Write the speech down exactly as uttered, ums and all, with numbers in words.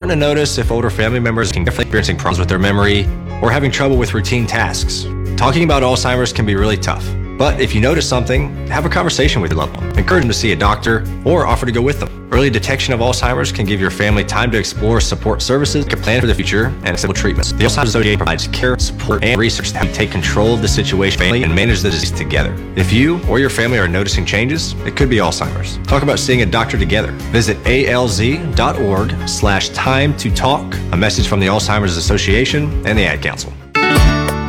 important to notice if older family members can definitely experiencing problems with their memory or having trouble with routine tasks. Talking about Alzheimer's can be really tough, but if you notice something, have a conversation with your loved one. Encourage them to see a doctor or offer to go with them. Early detection of Alzheimer's can give your family time to explore support services, can plan for the future, and simple treatments. The Alzheimer's Association provides care, support, and research to help you take control of the situation and manage the disease together. If you or your family are noticing changes, it could be Alzheimer's. Talk about seeing a doctor together. Visit alz.org slash time to talk. A message from the Alzheimer's Association and the Ad Council.